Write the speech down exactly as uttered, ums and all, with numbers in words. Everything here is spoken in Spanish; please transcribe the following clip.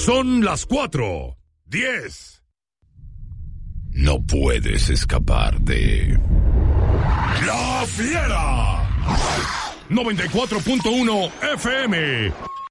Son las cuatro, diez. No puedes escapar de... ¡La Fiera! noventa y cuatro punto uno F M.